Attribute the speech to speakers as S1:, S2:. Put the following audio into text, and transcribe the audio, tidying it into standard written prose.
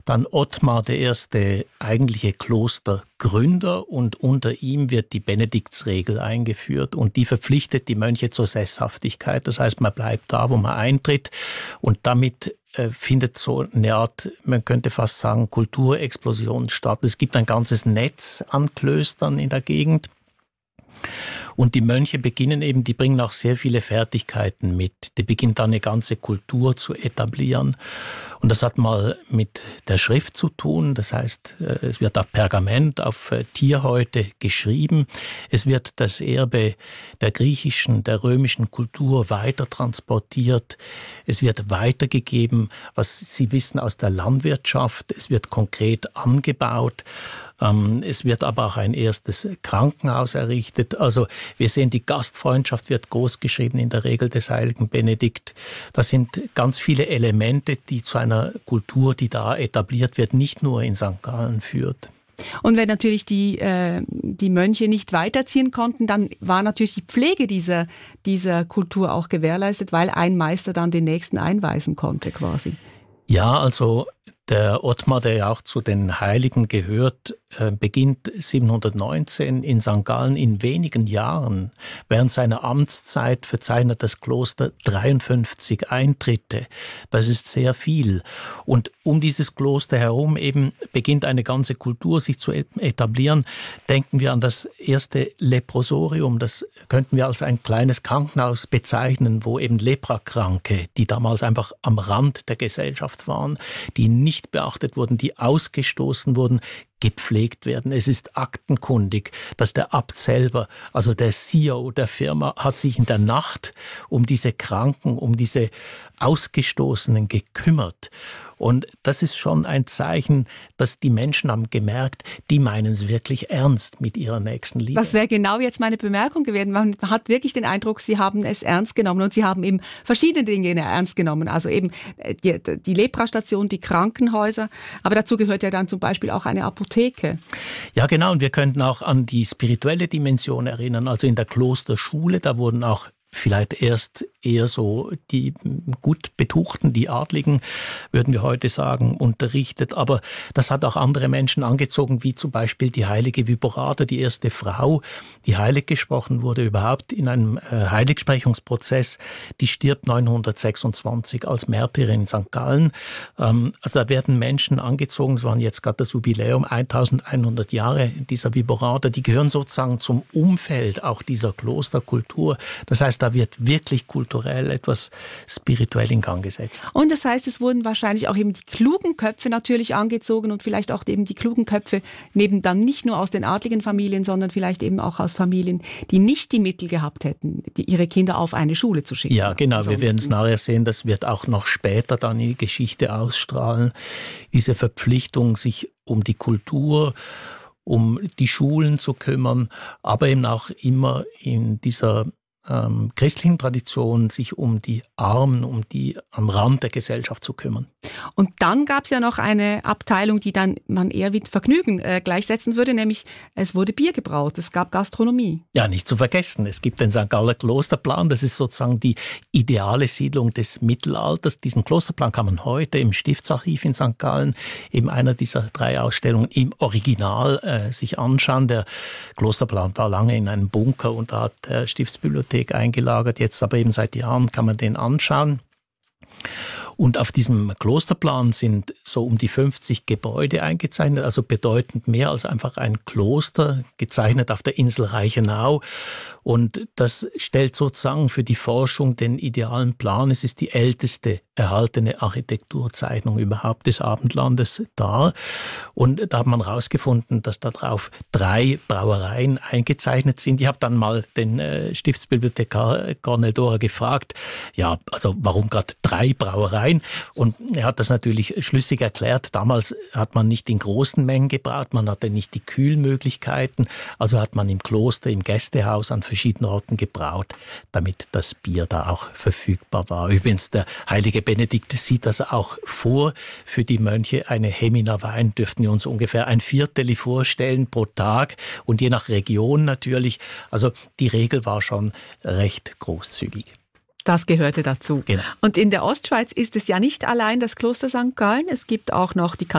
S1: dann Ottmar, der erste eigentliche Klostergründer, und unter ihm wird die Benediktsregel eingeführt und die verpflichtet die Mönche zur Sesshaftigkeit. Das heißt, man bleibt da, wo man eintritt, und damit findet so eine Art, man könnte fast sagen, Kulturexplosion statt. Es gibt ein ganzes Netz an Klöstern in der Gegend. Und die Mönche beginnen eben, die bringen auch sehr viele Fertigkeiten mit. Die beginnen dann eine ganze Kultur zu etablieren. Und das hat mal mit der Schrift zu tun. Das heißt, es wird auf Pergament, auf Tierhäute geschrieben. Es wird das Erbe der griechischen, der römischen Kultur weiter transportiert. Es wird weitergegeben, was Sie wissen aus der Landwirtschaft. Es wird konkret angebaut. Es wird aber auch ein erstes Krankenhaus errichtet. Also wir sehen, die Gastfreundschaft wird großgeschrieben in der Regel des heiligen Benedikt. Das sind ganz viele Elemente, die zu einer Kultur, die da etabliert wird, nicht nur in St. Gallen führt.
S2: Und wenn natürlich die Mönche nicht weiterziehen konnten, dann war natürlich die Pflege dieser Kultur auch gewährleistet, weil ein Meister dann den nächsten einweisen konnte quasi.
S1: Ja, also der Ottmar, der ja auch zu den Heiligen gehört, beginnt 719 in St. Gallen. In wenigen Jahren, während seiner Amtszeit, verzeichnet das Kloster 53 Eintritte. Das ist sehr viel. Und um dieses Kloster herum eben beginnt eine ganze Kultur sich zu etablieren. Denken wir an das erste Leprosorium. Das könnten wir als ein kleines Krankenhaus bezeichnen, wo eben Leprakranke, die damals einfach am Rand der Gesellschaft waren, die nicht beachtet wurden, die ausgestoßen wurden, gepflegt werden. Es ist aktenkundig, dass der Abt selber, also der CEO der Firma, hat sich in der Nacht um diese Kranken, um diese Ausgestoßenen gekümmert. Und das ist schon ein Zeichen, dass die Menschen haben gemerkt, die meinen es wirklich ernst mit ihrer Nächstenliebe.
S2: Das wäre genau jetzt meine Bemerkung gewesen. Man hat wirklich den Eindruck, sie haben es ernst genommen und sie haben eben verschiedene Dinge ernst genommen. Also eben die Leprastation, die Krankenhäuser, aber dazu gehört ja dann zum Beispiel auch eine Apotheke.
S1: Ja, genau. Und wir könnten auch an die spirituelle Dimension erinnern. Also in der Klosterschule, da wurden auch vielleicht erst eher so die gut Betuchten, die Adligen, würden wir heute sagen, unterrichtet. Aber das hat auch andere Menschen angezogen, wie zum Beispiel die heilige Viborata, die erste Frau, die heilig gesprochen wurde überhaupt in einem Heiligsprechungsprozess. Die stirbt 926 als Märtyrerin in St. Gallen. Also da werden Menschen angezogen, es waren jetzt gerade das Jubiläum, 1100 Jahre dieser Viborata, die gehören sozusagen zum Umfeld auch dieser Klosterkultur. Das heißt, da wird wirklich kulturell etwas spirituell in Gang gesetzt.
S2: Und das heißt, es wurden wahrscheinlich auch eben die klugen Köpfe natürlich angezogen und vielleicht auch eben die klugen Köpfe neben dann nicht nur aus den adligen Familien, sondern vielleicht eben auch aus Familien, die nicht die Mittel gehabt hätten, ihre Kinder auf eine Schule zu schicken.
S1: Ja, genau. Wir werden es nachher sehen, das wird auch noch später dann in die Geschichte ausstrahlen. Diese Verpflichtung, sich um die Kultur, um die Schulen zu kümmern, aber eben auch immer in dieser christlichen Tradition, sich um die Armen, um die am Rand der Gesellschaft zu kümmern.
S2: Und dann gab es ja noch eine Abteilung, die dann man eher mit Vergnügen gleichsetzen würde, nämlich es wurde Bier gebraut, es gab Gastronomie.
S1: Ja, nicht zu vergessen, es gibt den St. Galler Klosterplan, das ist sozusagen die ideale Siedlung des Mittelalters. Diesen Klosterplan kann man heute im Stiftsarchiv in St. Gallen, eben einer dieser 3 Ausstellungen, im Original sich anschauen. Der Klosterplan war lange in einem Bunker und da hat der Stiftsbibliothek eingelagert. Jetzt aber eben seit Jahren kann man den anschauen. Und auf diesem Klosterplan sind so um die 50 Gebäude eingezeichnet, also bedeutend mehr als einfach ein Kloster, gezeichnet auf der Insel Reichenau. Und das stellt sozusagen für die Forschung den idealen Plan. Es ist die älteste erhaltene Architekturzeichnung überhaupt des Abendlandes dar. Und da hat man herausgefunden, dass darauf 3 Brauereien eingezeichnet sind. Ich habe dann mal den Stiftsbibliothekar Cornel Dora gefragt, ja, also warum gerade 3 Brauereien? Und er hat das natürlich schlüssig erklärt. Damals hat man nicht in großen Mengen gebraut, man hatte nicht die Kühlmöglichkeiten. Also hat man im Kloster, im Gästehaus an verschiedenen Orten gebraut, damit das Bier da auch verfügbar war. Übrigens, der heilige Benedikt sieht das auch vor. Für die Mönche eine Heminer Wein dürften wir uns ungefähr ein Viertel vorstellen pro Tag und je nach Region natürlich. Also die Regel war schon recht großzügig.
S2: Das gehörte dazu.
S1: Genau.
S2: Und in der Ostschweiz ist es ja nicht allein das Kloster St. Gallen. Es gibt auch noch die